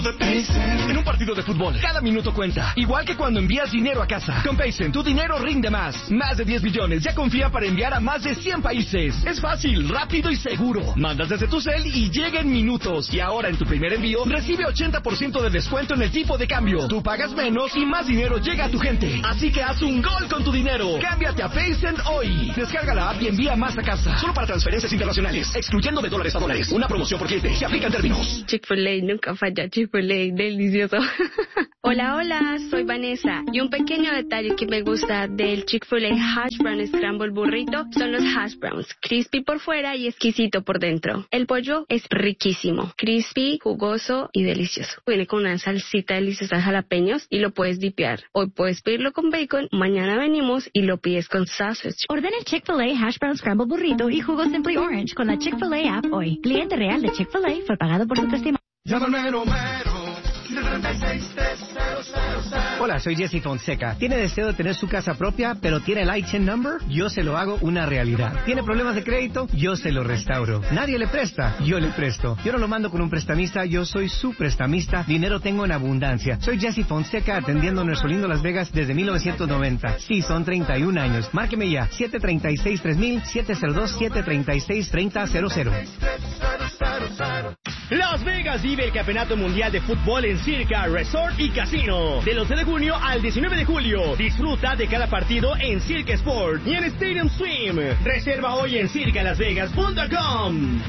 En un partido de fútbol, cada minuto cuenta. Igual que cuando envías dinero a casa. Con Payzen, tu dinero rinde más. Más de 10 billones ya confía para enviar a más de 100 países. Es fácil, rápido y seguro. Mandas desde tu cel y llega en minutos. Y ahora en tu primer envío, recibe 80% de descuento en el tipo de cambio. Tú pagas menos y más dinero llega a tu gente. Así que haz un gol con tu dinero. Cámbiate a Payzen hoy. Descarga la app y envía más a casa. Solo para transferencias internacionales, excluyendo de dólares a dólares. Una promoción por cliente. Se aplica en términos. Chick-fil-A nunca falla. Chick-fil-A, delicioso. Hola, soy Vanessa. Y un pequeño detalle que me gusta del Chick-fil-A Hash Brown Scramble Burrito son los hash browns. Crispy por fuera y exquisito por dentro. El pollo es riquísimo. Crispy, jugoso y delicioso. Viene con una salsita deliciosa de jalapeños y lo puedes dipear. Hoy puedes pedirlo con bacon. Mañana venimos y lo pides con sausage. Ordena el Chick-fil-A Hash Brown Scramble Burrito y jugo Simply Orange con la Chick-fil-A app hoy. Cliente real de Chick-fil-A fue pagado por su testimonio. Hola, soy Jesse Fonseca. ¿Tiene deseo de tener su casa propia, pero tiene el ITIN number? Yo se lo hago una realidad. ¿Tiene problemas de crédito? Yo se lo restauro. ¿Nadie le presta? Yo le presto. Yo no lo mando con un prestamista, yo soy su prestamista. Dinero tengo en abundancia. Soy Jesse Fonseca atendiendo nuestro lindo Las Vegas desde 1990. Sí, son 31 años. Márqueme ya. 736-3000, 702-736-3000. Las Vegas vive el Campeonato Mundial de Fútbol en Circa, Resort y Casino. Del 11 de junio al 19 de julio. Disfruta de cada partido en Circa Sport y en Stadium Swim. Reserva hoy en circalasvegas.com.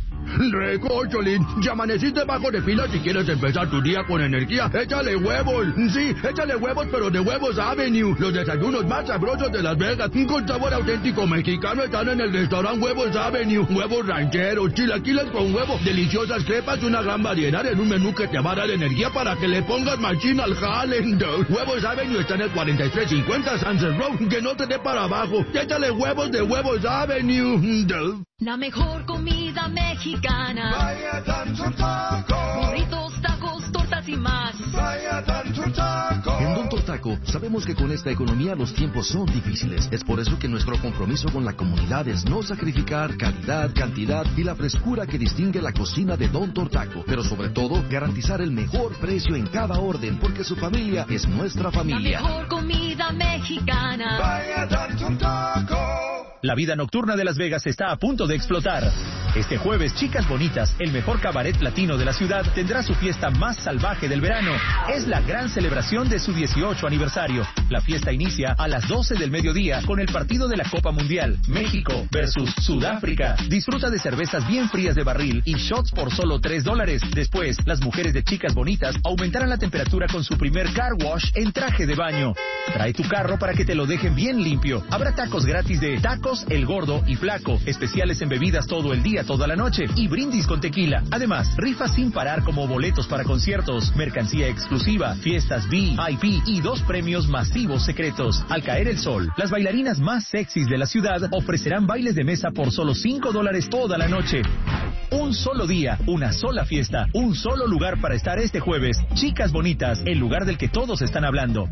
Recócholín, ya amaneciste bajo de fila si quieres empezar tu día con energía. Échale huevos. Sí, échale huevos, pero de Huevos Avenue. Los desayunos más sabrosos de Las Vegas, con sabor auténtico mexicano, están en el restaurante Huevos Avenue. Huevos rancheros, chilaquiles con huevo, deliciosas crepas, una gran variedad en un menú que te va a dar energía para que le pongas machina al jale. Huevos Avenue está en el 4350 Sunset Road, que no te dé para abajo. Échale huevos de Huevos Avenue. La mejor comida mexicana. Vaya Tanto Taco. Burritos, tacos, tortas y más. Vaya Tanto Taco. En Don Tortaco sabemos que con esta economía los tiempos son difíciles. Es por eso que nuestro compromiso con la comunidad es no sacrificar calidad, cantidad y la frescura que distingue la cocina de Don Tortaco. Pero sobre todo, garantizar el mejor precio en cada orden, porque su familia es nuestra familia. La mejor comida mexicana. Vaya Tanto Taco. La vida nocturna de Las Vegas está a punto de explotar. Este jueves, Chicas Bonitas, el mejor cabaret latino de la ciudad, tendrá su fiesta más salvaje del verano. Es la gran celebración de su 18 aniversario. La fiesta inicia a las 12 del mediodía con el partido de la Copa Mundial, México versus Sudáfrica. Disfruta de cervezas bien frías de barril y shots por solo $3. Después, las mujeres de Chicas Bonitas aumentarán la temperatura con su primer car wash en traje de baño. Trae tu carro para que te lo dejen bien limpio. Habrá tacos gratis de Tacos El Gordo y Flaco, especiales en bebidas todo el día, toda la noche y brindis con tequila. Además, rifas sin parar como boletos para conciertos, mercancía exclusiva, fiestas VIP y 2 premios masivos secretos. Al caer el sol, las bailarinas más sexys de la ciudad ofrecerán bailes de mesa por solo $5 toda la noche. Un solo día, una sola fiesta, un solo lugar para estar este jueves. Chicas Bonitas, el lugar del que todos están hablando.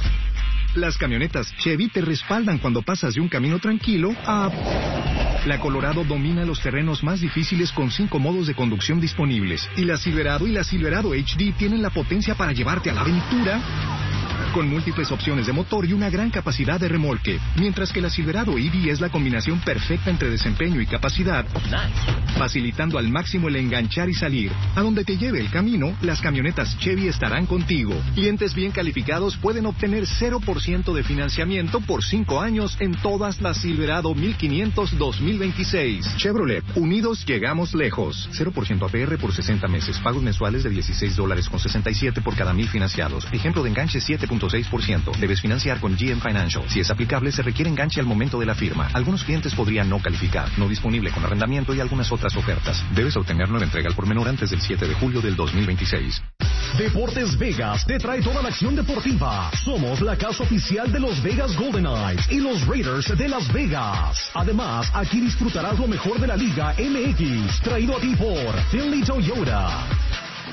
Las camionetas Chevy te respaldan cuando pasas de un camino tranquilo a... La Colorado domina los terrenos más difíciles con 5 modos de conducción disponibles. Y la Silverado HD tienen la potencia para llevarte a la aventura con múltiples opciones de motor y una gran capacidad de remolque. Mientras que la Silverado EV es la combinación perfecta entre desempeño y capacidad, facilitando al máximo el enganchar y salir. A donde te lleve el camino, las camionetas Chevy estarán contigo. Clientes bien calificados pueden obtener 0% de financiamiento por 5 años en todas las Silverado 1500 2026. Chevrolet, unidos llegamos lejos. 0% APR por 60 meses. Pagos mensuales de $16.67 por cada 1,000 financiados. Ejemplo de enganche 7.6%. Debes financiar con GM Financial. Si es aplicable, se requiere enganche al momento de la firma. Algunos clientes podrían no calificar. No disponible con arrendamiento y algunas otras ofertas. Debes obtener nueva entrega al por menor antes del 7 de julio del 2026. Deportes Vegas te trae toda la acción deportiva. Somos la casa oficial de los Vegas Golden Knights y los Raiders de Las Vegas. Además, aquí disfrutarás lo mejor de la Liga MX, traído a ti por Finley Toyota.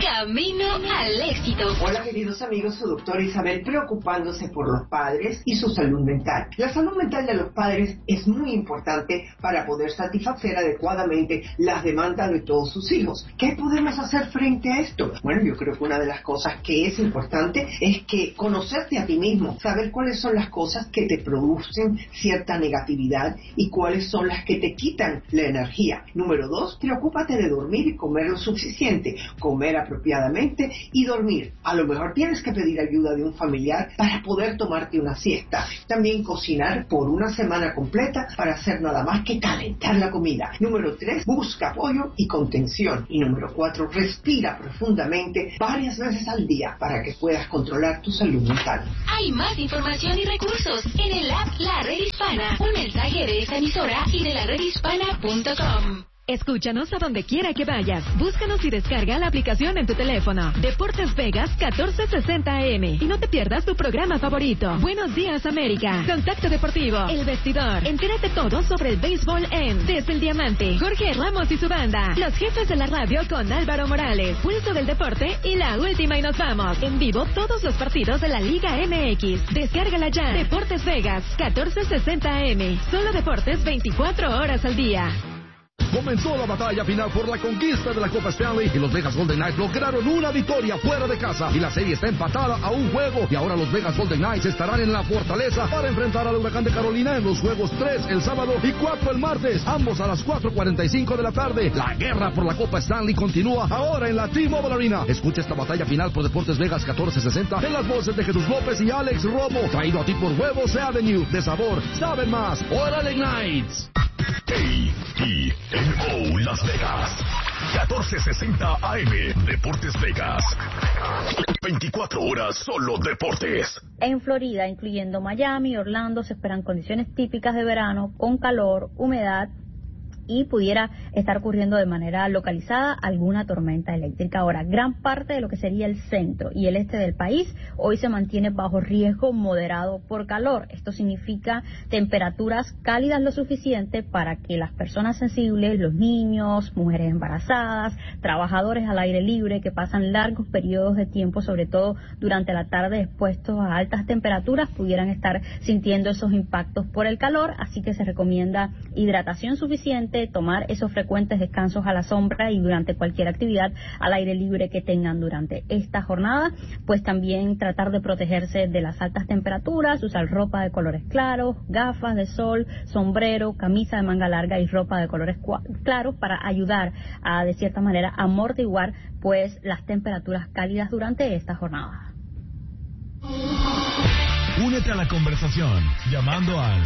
Camino al éxito. Hola queridos amigos, su doctora Isabel preocupándose por los padres y su salud mental. La salud mental de los padres es muy importante para poder satisfacer adecuadamente las demandas de todos sus hijos. ¿Qué podemos hacer frente a esto? Bueno, yo creo que una de las cosas que es importante es que conocerte a ti mismo, saber cuáles son las cosas que te producen cierta negatividad y cuáles son las que te quitan la energía. Número 2, preocúpate de dormir y comer lo suficiente, comer apropiadamente y dormir. A lo mejor tienes que pedir ayuda de un familiar para poder tomarte una siesta. También cocinar por una semana completa para hacer nada más que calentar la comida. Número 3, busca apoyo y contención. Y número 4, respira profundamente varias veces al día para que puedas controlar tu salud mental. Hay más información y recursos en el app La Red Hispana. Un mensaje de esta emisora y de laredhispana.com. Escúchanos a donde quiera que vayas. Búscanos y descarga la aplicación en tu teléfono. Deportes Vegas 1460 AM. Y no te pierdas tu programa favorito. Buenos Días América. Contacto Deportivo. El Vestidor. Entérate todo sobre el béisbol en Desde el Diamante. Jorge Ramos y su banda. Los jefes de la radio con Álvaro Morales. Pulso del deporte y la última y nos vamos. En vivo todos los partidos de la Liga MX. Descárgala ya. Deportes Vegas 1460 AM. Solo deportes 24 horas al día. Comenzó la batalla final por la conquista de la Copa Stanley y los Vegas Golden Knights lograron una victoria fuera de casa y la serie está empatada a un juego y ahora los Vegas Golden Knights estarán en la fortaleza para enfrentar al Huracán de Carolina en los juegos 3 el sábado y 4 el martes, ambos a las 4:45 de la tarde. La guerra por la Copa Stanley continúa ahora en la T-Mobile Arena. Escucha esta batalla final por Deportes Vegas 1460 en las voces de Jesús López y Alex Romo, traído a ti por Huevos Avenue, de sabor, saben más. ¡Órale Knights! KENO Las Vegas 1460 AM. Deportes Vegas 24 horas solo deportes. En Florida, incluyendo Miami y Orlando, se esperan condiciones típicas de verano con calor, humedad y pudiera estar ocurriendo de manera localizada alguna tormenta eléctrica. Ahora, gran parte de lo que sería el centro y el este del país hoy se mantiene bajo riesgo moderado por calor. Esto significa temperaturas cálidas lo suficiente para que las personas sensibles, los niños, mujeres embarazadas, trabajadores al aire libre que pasan largos periodos de tiempo, sobre todo durante la tarde expuestos a altas temperaturas, pudieran estar sintiendo esos impactos por el calor, así que se recomienda hidratación suficiente, tomar esos frecuentes descansos a la sombra y durante cualquier actividad al aire libre que tengan durante esta jornada, pues también tratar de protegerse de las altas temperaturas, usar ropa de colores claros, gafas de sol, sombrero, camisa de manga larga y ropa de colores claros para ayudar a, de cierta manera, amortiguar pues las temperaturas cálidas durante esta jornada. Únete a la conversación llamando al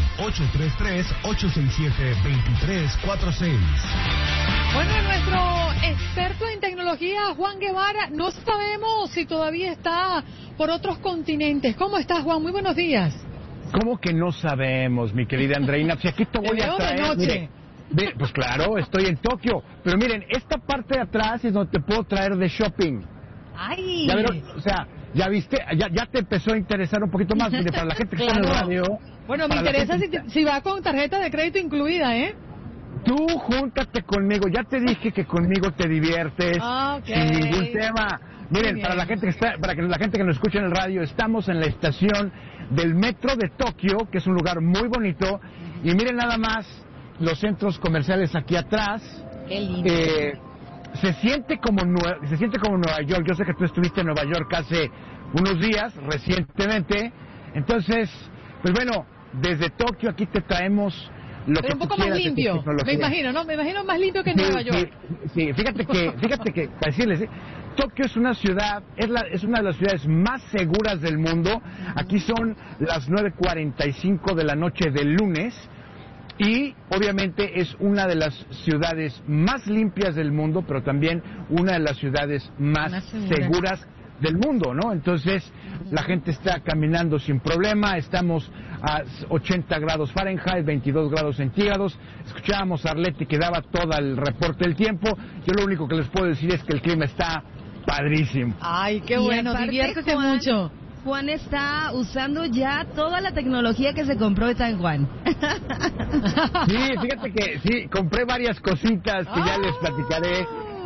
833-867-2346. Bueno, nuestro experto en tecnología, Juan Guevara, no sabemos si todavía está por otros continentes. ¿Cómo estás, Juan? Muy buenos días. ¿Cómo que no sabemos, mi querida Andreina? Si aquí te voy a traer... Mire, pues claro, estoy en Tokio. Pero miren, esta parte de atrás es donde te puedo traer de shopping. ¡Ay! Ya vieron, o sea... Ya viste, ya te empezó a interesar un poquito más. Mire, para la gente que está en el radio... Bueno, me interesa si va con tarjeta de crédito incluida, ¿eh? Tú júntate conmigo. Ya te dije que conmigo te diviertes sin ningún tema. Miren, para la gente que nos escucha en el radio, estamos en la estación del metro de Tokio, que es un lugar muy bonito. Y miren nada más los centros comerciales aquí atrás. Qué lindo. Se siente como Nueva York. Yo sé que tú estuviste en Nueva York hace unos días, recientemente. Entonces, pues bueno, desde Tokio aquí te traemos lo que un poco más limpio, me imagino, ¿no? Me imagino más limpio que en Nueva York. Sí, fíjate que, para decirles, Tokio es una ciudad, es una de las ciudades más seguras del mundo. Aquí son las 9:45 de la noche del lunes. Y obviamente es una de las ciudades más limpias del mundo, pero también una de las ciudades más seguras del mundo, ¿no? Entonces la gente está caminando sin problema. Estamos a 80 grados Fahrenheit, 22 grados centígrados. Escuchábamos a Arleti que daba todo el reporte del tiempo. Yo lo único que les puedo decir es que el clima está padrísimo. Ay, qué bueno, diviértete mucho. Juan está usando ya toda la tecnología que se compró en San Juan. Sí, fíjate que sí, compré varias cositas que ya les platicaré.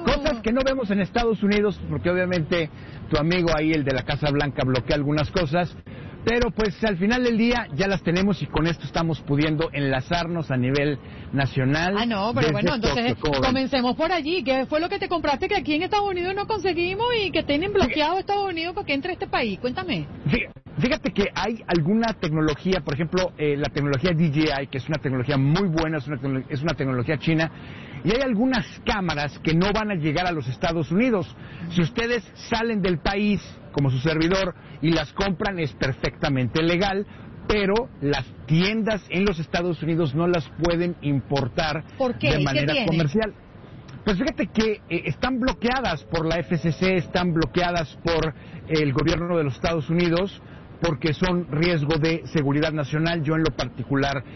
Cosas que no vemos en Estados Unidos, porque obviamente tu amigo ahí, el de la Casa Blanca, bloquea algunas cosas. Pero pues al final del día ya las tenemos y con esto estamos pudiendo enlazarnos a nivel nacional. Ah, no, pero bueno, entonces Tokio, comencemos por allí. ¿Qué fue lo que te compraste que aquí en Estados Unidos no conseguimos y que tienen bloqueado Estados Unidos para que entre a este país? Cuéntame. Fíjate que hay alguna tecnología, por ejemplo, la tecnología DJI, que es una tecnología muy buena, es una tecnología china, y hay algunas cámaras que no van a llegar a los Estados Unidos. Si ustedes salen del país, como su servidor, y las compran, es perfectamente legal, pero las tiendas en los Estados Unidos no las pueden importar de manera comercial. Pues fíjate que están bloqueadas por la FCC, están bloqueadas por el gobierno de los Estados Unidos, porque son riesgo de seguridad nacional. Yo en lo particular